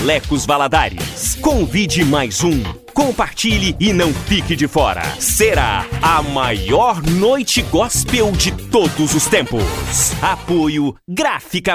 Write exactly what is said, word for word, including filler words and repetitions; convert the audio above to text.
Lecos Valadares. Convide mais um. Compartilhe e não fique de fora. Será a maior noite gospel de todos os tempos. Apoio Gráfica